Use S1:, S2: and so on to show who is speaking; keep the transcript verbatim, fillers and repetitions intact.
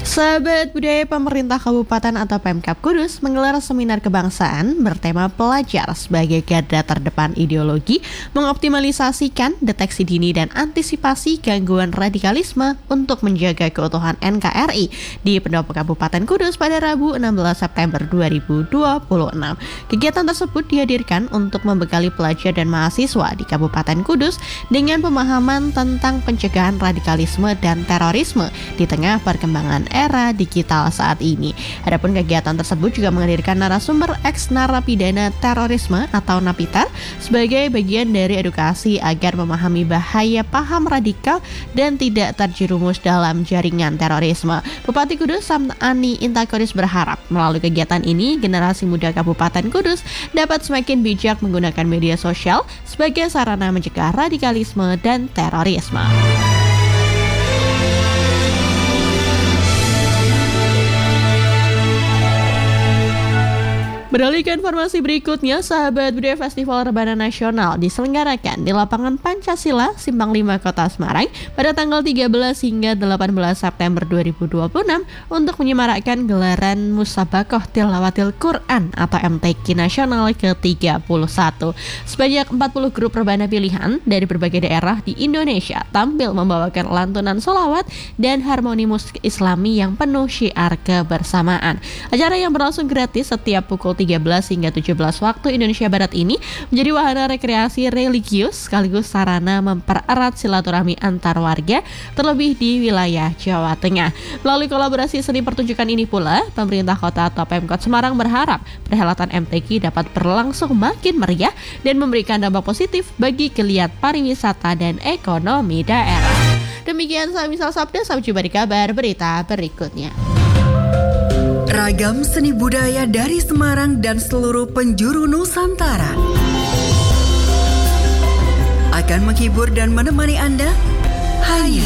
S1: Sahabat budaya, pemerintah Kabupaten atau Pemkab Kudus menggelar seminar kebangsaan bertema pelajar sebagai garda terdepan ideologi, mengoptimalisasikan deteksi dini dan antisipasi gangguan radikalisme untuk menjaga keutuhan N K R I di Pendopo Kabupaten Kudus pada Rabu enam belas September dua ribu dua puluh enam. Kegiatan tersebut dihadirkan untuk membekali pelajar dan mahasiswa di Kabupaten Kudus dengan pemahaman tentang pencegahan radikalisme dan terorisme di tengah perkembangan era digital saat ini. Adapun kegiatan tersebut juga menghadirkan narasumber ex-narapidana terorisme atau Napiter sebagai bagian dari edukasi agar memahami bahaya paham radikal dan tidak terjerumus dalam jaringan terorisme. Bupati Kudus Sam'ani Intakoris berharap melalui kegiatan ini generasi muda Kabupaten Kudus dapat semakin bijak menggunakan media sosial sebagai sarana mencegah radikalisme dan terorisme. Beralih ke informasi berikutnya, sahabat budaya, Festival Rebana Nasional diselenggarakan di lapangan Pancasila, Simpang lima, Kota Semarang pada tanggal tiga belas hingga delapan belas September dua ribu dua puluh enam untuk menyemarakkan gelaran Musabakoh Tilawatil Quran atau M T Q Nasional ke tiga puluh satu. Sebanyak empat puluh grup rebana pilihan dari berbagai daerah di Indonesia tampil membawakan lantunan sholawat dan harmoni musik Islami yang penuh syiar kebersamaan. Acara yang berlangsung gratis setiap pukul tiga belas hingga tujuh belas waktu Indonesia Barat ini menjadi wahana rekreasi religius sekaligus sarana mempererat silaturahmi antar warga terlebih di wilayah Jawa Tengah. Melalui kolaborasi seni pertunjukan ini pula, pemerintah kota atau Pemkot Semarang berharap perhelatan M T Q dapat berlangsung makin meriah dan memberikan dampak positif bagi geliat pariwisata dan ekonomi daerah. Demikian Samisal Sabda, sampai jumpa di kabar berita berikutnya.
S2: Ragam seni budaya dari Semarang dan seluruh penjuru Nusantara akan menghibur dan menemani Anda hanya